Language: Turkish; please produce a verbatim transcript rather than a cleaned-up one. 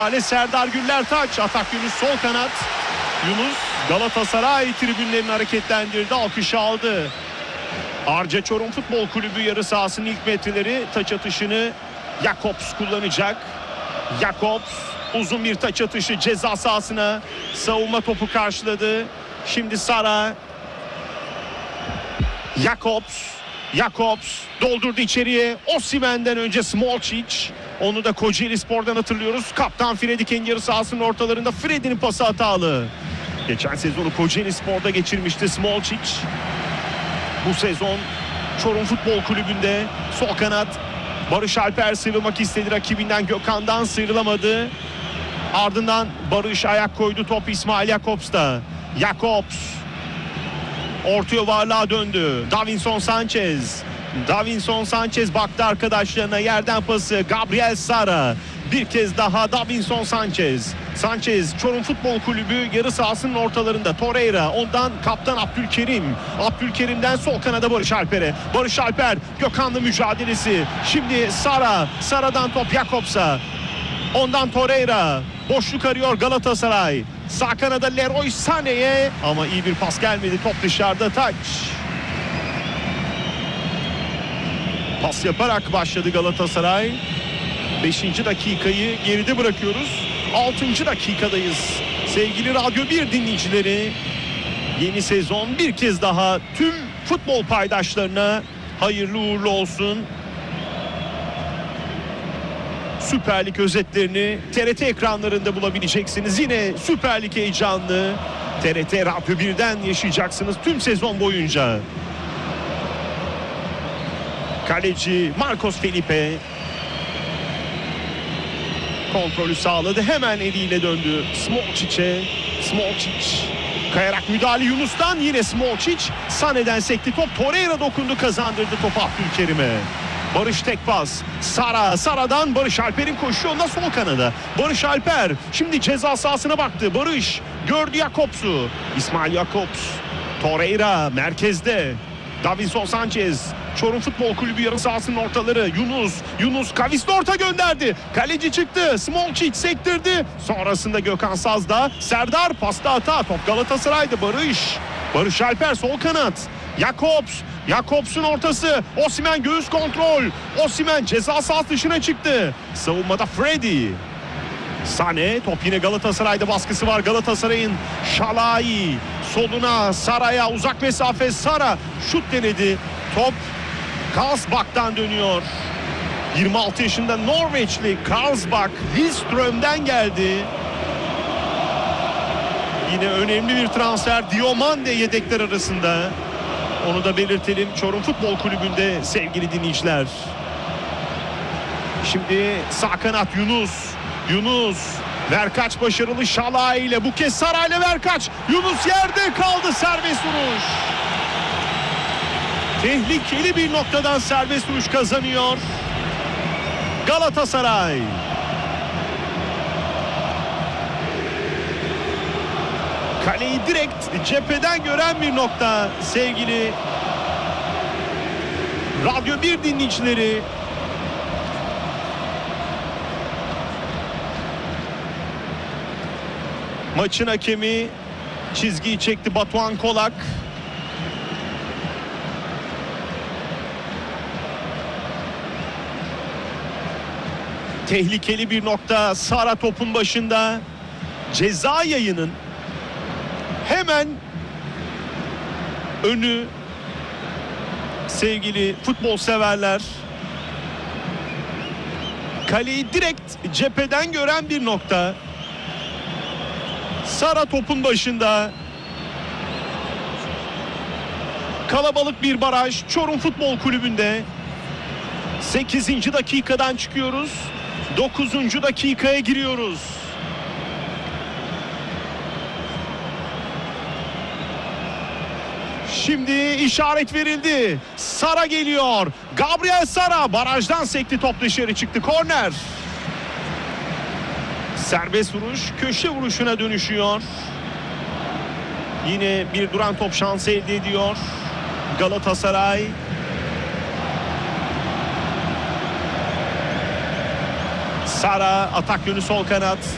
Ali Serdar Güllertaç, atak yönü sol kanat. Yunus Galatasaray tribünlerini hareketlendirdi, alkışı aldı. Arca Çorum Futbol Kulübü yarı sahasının ilk metreleri, taç atışını Jakobs kullanacak. Jakobs uzun bir taç atışı ceza sahasına, savunma topu karşıladı. Şimdi Sara. Jakobs. Jakobs doldurdu içeriye. Osimhen'den önce Smolcic. Onu da Kocaeli Spor'dan hatırlıyoruz. Kaptan Freddy kendi yarı sahasının ortalarında. Freddy'nin pası hatalı. Geçen sezonu Kocaeli Spor'da geçirmişti Smolcic. Bu sezon Çorum Futbol Kulübü'nde sol kanat. Barış Alper sıyrılmak istedi rakibinden, Gökhan'dan sıyrılamadı. Ardından Barış ayak koydu, top İsmail Jakobs'ta. Jakobs orta yuvarlığa döndü. Davinson Sanchez. Davinson Sanchez baktı arkadaşlarına, yerden pası Gabriel Sara. Bir kez daha Davinson Sanchez. Sanchez Çorum Futbol Kulübü yarı sahasının ortalarında. Torreira, ondan kaptan Abdülkerim. Abdülkerim'den sol kanada Barış Alper'e. Barış Alper, Gökhan'la mücadelesi. Şimdi Sara. Sara'dan top Jakobs'a. Ondan Torreira. Boşluk arıyor Galatasaray. Sağ kanada Leroy Sané'ye ama iyi bir pas gelmedi. Top dışarıda, taç. Pas yaparak başladı Galatasaray. beşinci dakikayı geride bırakıyoruz. altıncı dakikadayız. Sevgili Radyo bir dinleyicileri, yeni sezon bir kez daha tüm futbol paydaşlarına hayırlı uğurlu olsun. Süper Lig özetlerini T R T ekranlarında bulabileceksiniz. Yine Süper Lig heyecanlı T R T Radyo birden yaşayacaksınız tüm sezon boyunca. Kaleci Marcos Felipe kontrolü sağladı. Hemen eliyle döndü Smolcic'e. Smolcic kayarak müdahale Yunus'tan, yine Smolcic. Sané'den sekti top. Torreira dokundu, kazandırdı topu Abdülkerim'e. Barış tek pas. Sara. Sara'dan Barış Alper'in koşuyor. Ondan sol kanada. Barış Alper şimdi ceza sahasına baktı. Barış gördü Jakobs'u. İsmail Jakobs. Torreira merkezde. Davinson Sanchez. Çorum Futbol Kulübü yarı sahasının ortaları. Yunus. Yunus kavisli orta gönderdi. Kaleci çıktı. Smolcic sektirdi. Sonrasında Gökhan Saz'da. Serdar pasta hata. Top Galatasaray'da. Barış. Barış Alper sol kanat. Jakobs. Jakobs'un ortası. Osimhen göğüs kontrol. Osimhen ceza sahası dışına çıktı. Savunmada Freddy. Sané, top yine Galatasaray'da, baskısı var Galatasaray'ın. Şalai soluna, Sara'ya uzak mesafe. Sara şut denedi. Top Karlsbach'tan dönüyor. yirmi altı yaşında Norveçli Karlsbach Lillestrøm'den geldi. Yine önemli bir transfer. Diomande yedekler arasında. Onu da belirtelim Çorum Futbol Kulübü'nde sevgili dinleyiciler. Şimdi sağ kanat Yunus. Yunus. Verkaç başarılı Şalai ile. Bu kez Sara ile Verkaç. Yunus yerde kaldı, serbest vuruş. Tehlikeli bir noktadan serbest vuruş kazanıyor Galatasaray. Kaleyi direkt cepheden gören bir nokta sevgili Radyo bir dinleyicileri. Maçın hakemi çizgiyi çekti, Batuhan Kolak. Tehlikeli bir nokta. Sara topun başında. Ceza yayının hemen önü sevgili futbol severler. Kaleyi direkt cepheden gören bir nokta. Sara topun başında. Kalabalık bir baraj Çorum Futbol Kulübü'nde. sekizinci dakikadan çıkıyoruz. dokuzuncu dakikaya giriyoruz. Şimdi işaret verildi. Sara geliyor. Gabriel Sara barajdan sekti, top dışarı çıktı. Korner. Serbest vuruş köşe vuruşuna dönüşüyor. Yine bir duran top şansı elde ediyor Galatasaray. Sara atak yönü sol kanat.